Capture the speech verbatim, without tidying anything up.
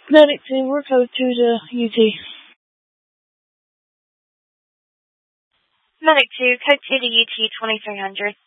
Medic two, we're code to the U T. Medic two, code to the U T twenty-three hundred.